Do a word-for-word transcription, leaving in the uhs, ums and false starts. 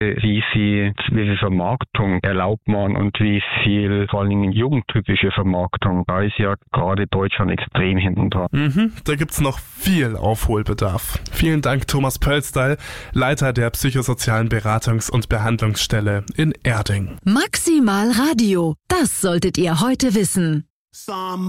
wie viel, wie viel Vermarktung erlaubt man und wie viel vor allen Dingen jugendtypische Vermarktung. Da ist ja gerade Deutschland extrem hinten dran. Mhm, da gibt's noch viel Aufholbedarf. Vielen Dank, Thomas Pölzl, Leiter der psychosozialen Beratungs- und Behandlungsstelle in Erding. Maximal Radio, das solltet ihr heute wissen.